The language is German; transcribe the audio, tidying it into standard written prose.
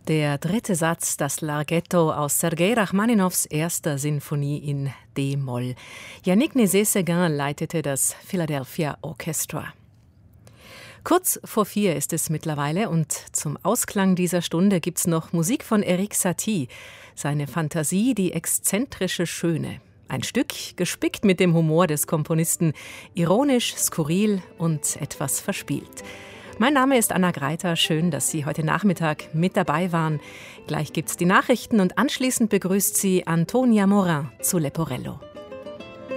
Der dritte Satz, das Larghetto aus Sergei Rachmaninows erster Sinfonie in D-Moll. Yannick Nézet-Séguin leitete das Philadelphia Orchestra. Kurz vor 4 ist es mittlerweile und zum Ausklang dieser Stunde gibt's noch Musik von Erik Satie, seine Fantasie, die exzentrische Schöne. Ein Stück gespickt mit dem Humor des Komponisten, ironisch, skurril und etwas verspielt. Mein Name ist Anna Greiter, schön, dass Sie heute Nachmittag mit dabei waren. Gleich gibt's die Nachrichten und anschließend begrüßt Sie Antonia Morin zu Leporello.